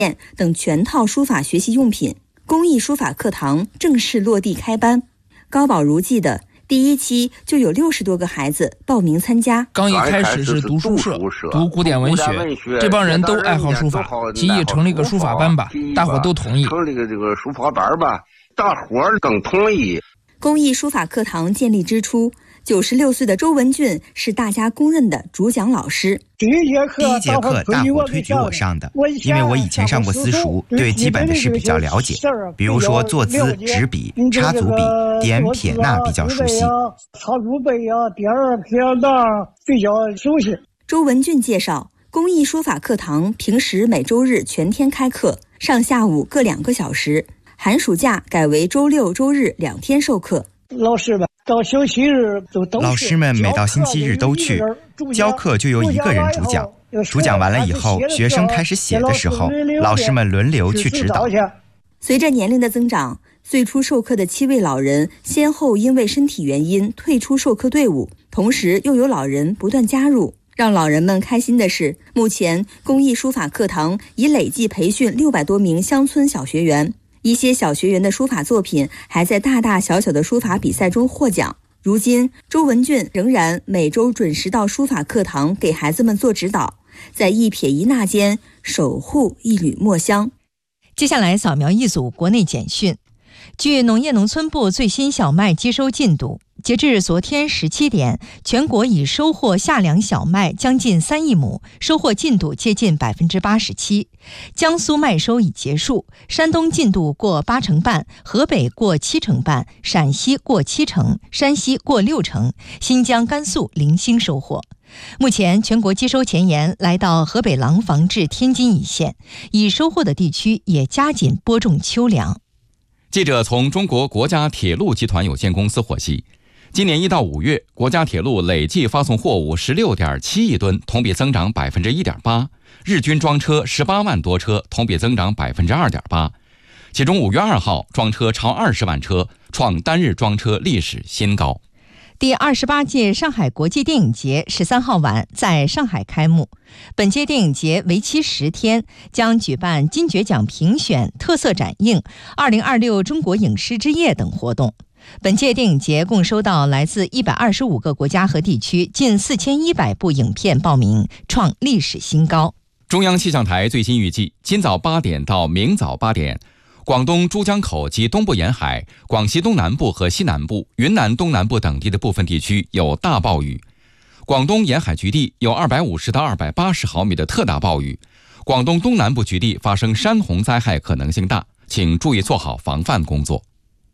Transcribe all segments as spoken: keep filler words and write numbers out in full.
等全套书法学习用品。公益书法课堂正式落地开班。高宝如记得，第一期就有六十多个孩子报名参加。 刚一开始是读书社，读古典文学，这帮人都爱好书法，提议成立个书法班吧，大伙都同意。 成立个这个书法班吧，大伙儿更同意。 公益书法课堂建立之初，九十六岁的周文俊是大家公认的主讲老师。 第一节课大伙推举我上的，因为我以前上过私塾，对基本的事比较了解，比如说坐姿、执笔、插足笔、点撇捺比较熟悉。 插足背啊，点撇捺比较熟悉。 周文俊介绍，公益书法课堂平时每周日全天开课，上下午各两个小时，寒暑假改为周六周日两天授课。 老师们到星期日都都老师们每到星期日都去教课，就由一个人主讲。主讲完了以后，学生开始写的时候，老师们轮流去指导。 随着年龄的增长，最初授课的七位老人先后因为身体原因退出授课队伍，同时又有老人不断加入。让老人们开心的是，目前公益书法课堂已累计培训六百多名乡村小学员。一些小学员的书法作品还在大大小小的书法比赛中获奖。如今，周文俊仍然每周准时到书法课堂给孩子们做指导，在一撇一捺间守护一缕墨香。 接下来扫描一组国内简讯。据农业农村部最新小麦接收进度，截至昨天十七点，全国已收获夏粮小麦将近三亿亩，收获进度接近百分之八十七。江苏麦收已结束，山东进度过八成半，河北过七成半，陕西过七成，山西过六成，新疆、甘肃零星收获。目前全国接收前沿来到河北廊坊至天津一线，已收获的地区也加紧播种秋粮。 记者从中国国家铁路集团有限公司获悉，今年一到五月，国家铁路累计发送货物十六点七亿吨，同比增长百分之一点八，日均装车十八万多车，同比增长百分之二点八。其中五月二号装车超二十万车，创单日装车历史新高。 第二十八届上海国际电影节十三号晚在上海开幕。本届电影节为期十天，将举办金爵奖评选、特色展映、二零二六中国影视之夜等活动。本届电影节共收到来自一百二十五个国家和地区近四千一百部影片报名，创历史新高。 中央气象台最新预计，今早八点到明早八点，广东珠江口及东部沿海、广西东南部和西南部、云南东南部等地的部分地区有大暴雨。广东沿海局地有二百五十到二百八十毫米的特大暴雨。广东东南部局地发生山洪灾害可能性大，请注意做好防范工作。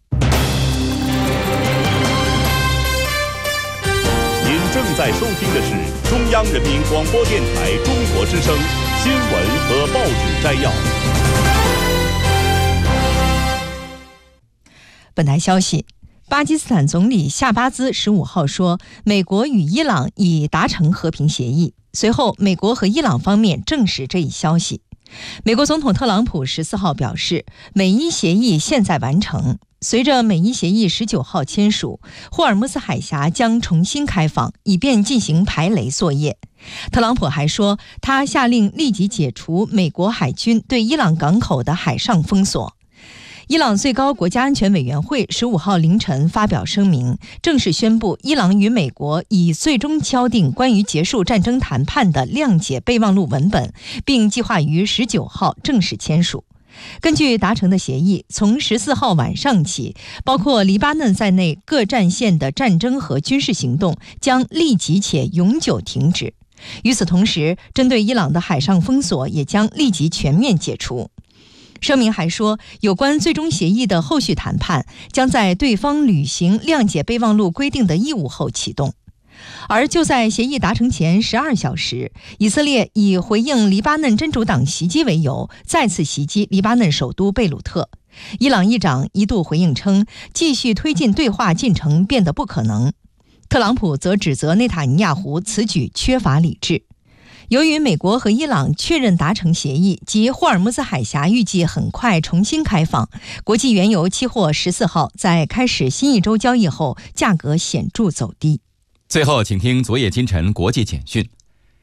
您正在收听的是中央人民广播电台中国之声新闻和报纸摘要。 本台消息，巴基斯坦总理夏巴兹十五号说，美国与伊朗已达成和平协议。随后，美国和伊朗方面证实这一消息。美国总统特朗普十四号表示，美伊协议现在完成。随着美伊协议十九号签署，霍尔木兹海峡将重新开放，以便进行排雷作业。特朗普还说，他下令立即解除美国海军对伊朗港口的海上封锁。伊朗最高国家安全委员会十五号凌晨发表声明，正式宣布伊朗与美国已最终敲定关于结束战争谈判的谅解备忘录文本，并计划于十九号正式签署。根据达成的协议，从十四号晚上起，包括黎巴嫩在内各战线的战争和军事行动将立即且永久停止。与此同时，针对伊朗的海上封锁也将立即全面解除。声明还说，有关最终协议的后续谈判将在对方履行谅解备忘录规定的义务后启动。而就在协议达成前十二小时，以色列以回应黎巴嫩真主党袭击为由，再次袭击黎巴嫩首都贝鲁特。伊朗议长一度回应称，继续推进对话进程变得不可能。特朗普则指责内塔尼亚胡此举缺乏理智。由于美国和伊朗确认达成协议，及霍尔木兹海峡预计很快重新开放，国际原油期货十四号在开始新一周交易后，价格显著走低。 最后，请听昨夜今晨国际简讯。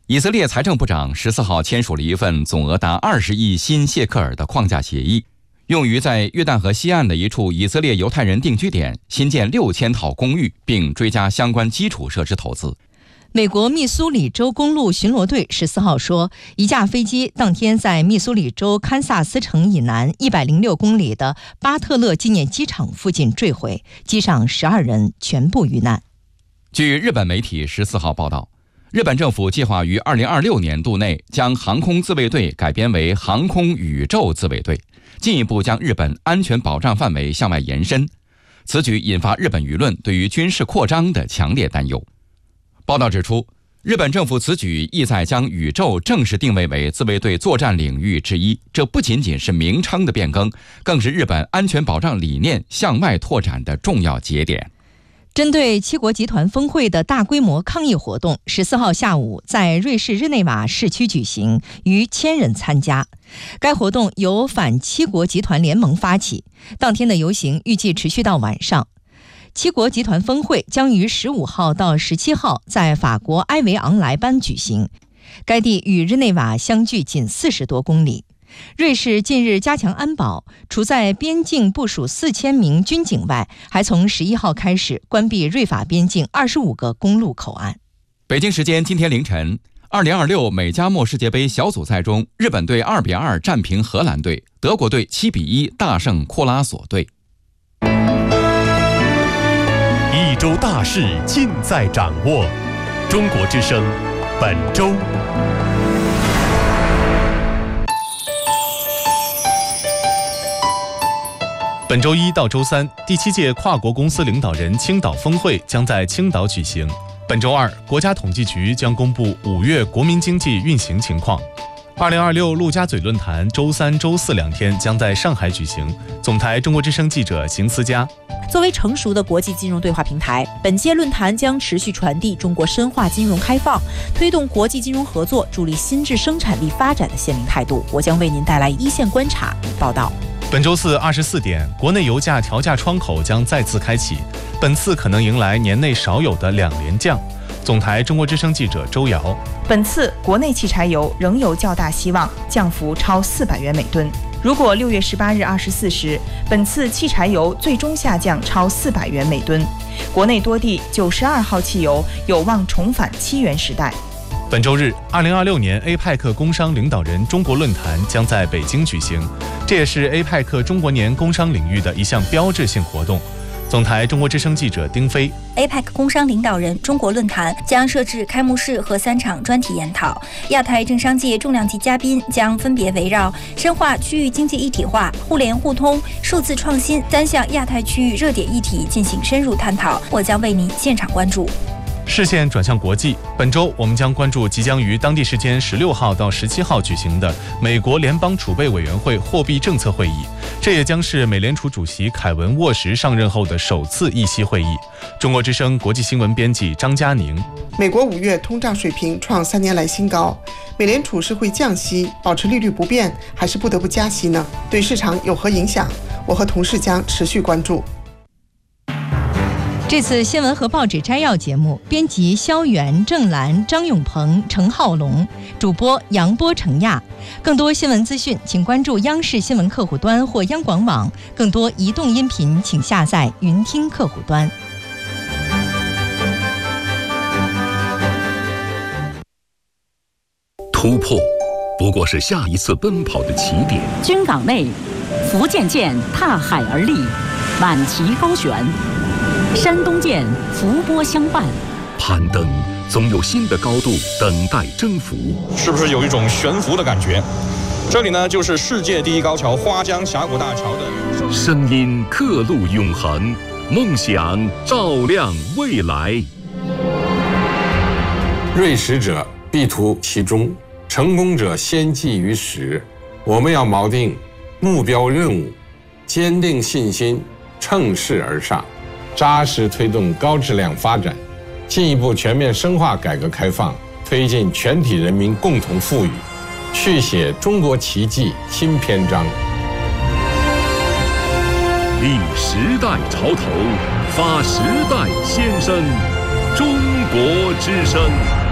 以色列财政部长十四号签署了一份总额达二十亿新谢克尔的框架协议，用于在约旦河西岸的一处以色列犹太人定居点新建六千套公寓，并追加相关基础设施投资。 美国密苏里州公路巡逻队十四号说，一架飞机当天在密苏里州堪萨斯城以南一百零六公里的巴特勒纪念机场附近坠毁，机上十二人全部遇难。 据日本媒体十四号报道，日本政府计划于二零二六年度内将航空自卫队改编为航空宇宙自卫队，进一步将日本安全保障范围向外延伸。此举引发日本舆论对于军事扩张的强烈担忧。报道指出，日本政府此举意在将宇宙正式定位为自卫队作战领域之一，这不仅仅是名称的变更，更是日本安全保障理念向外拓展的重要节点。 针对七国集团峰会的大规模抗议活动，十四号下午在瑞士日内瓦市区举行，逾千人参加。该活动由反七国集团联盟发起，当天的游行预计持续到晚上。七国集团峰会将于十五号到十七号在法国埃维昂莱班举行，该地与日内瓦相距仅四十多公里。瑞士近日加强安保，除在边境部署四千名军警外，还从十一号开始关闭瑞法边境二十五个公路口岸。 北京时间今天凌晨，二零二六美加墨世界杯小组赛中，日本队二比二战平荷兰队，德国队七比一大胜库拉索队。 一周大事尽在掌握，中国之声本周。本周一到周三，第七届跨国公司领导人青岛峰会将在青岛举行。本周二，国家统计局将公布五月国民经济运行情况。二零二六陆家嘴论坛周三、周四两天将在上海举行。总台中国之声记者邢思佳。 作为成熟的国际金融对话平台，本届论坛将持续传递中国深化金融开放、推动国际金融合作、助力新质生产力发展的鲜明态度。我将为您带来一线观察与报道。 本周四二十四点，国内油价调价窗口将再次开启，本次可能迎来年内少有的两连降。总台中国之声记者周瑶。 本次国内汽柴油仍有较大希望，降幅超四百元每吨。如果六月十八日二十四时，本次汽柴油最终下降超四百元每吨，国内多地九十二号汽油有望重返七元时代。 本周日，二零二六年 A P E C 工商领导人中国论坛将在北京举行，这也是 A P E C 中国年工商领域的一项标志性活动。总台中国之声记者丁飞。 A P E C 工商领导人中国论坛将设置开幕式和三场专题研讨，亚太政商界重量级嘉宾将分别围绕深化区域经济一体化、互联互通、数字创新三项亚太区域热点议题进行深入探讨，我将为您现场关注。 视线转向国际，本周我们将关注即将于当地时间十六号到十七号举行的美国联邦储备委员会货币政策会议，这也将是美联储主席凯文沃什上任后的首次议息会议。中国之声国际新闻编辑张佳宁。 美国五月通胀水平创三年来新高，美联储是会降息，保持利率不变，还是不得不加息呢？对市场有何影响？我和同事将持续关注。 这次新闻和报纸摘要节目，编辑肖元、郑兰、张永鹏、程浩龙，主播杨波、程亚。更多新闻资讯，请关注央视新闻客户端或央广网。更多移动音频，请下载云听客户端。 突破不过是下一次奔跑的起点。 军港内，福建舰踏海而立，满旗高悬。山东舰伏波相伴， 攀登总有新的高度等待征服。 是不是有一种悬浮的感觉？这里呢，就是世界第一高桥花江峡谷大桥的声音，刻录永恒，梦想照亮未来。 锐实者必图其中，成功者先记于始。我们要锚定目标任务，坚定信心，乘势而上。扎实推动高质量发展，进一步全面深化改革开放，推进全体人民共同富裕，续写中国奇迹新篇章。 立时代潮头，发时代先声，中国之声。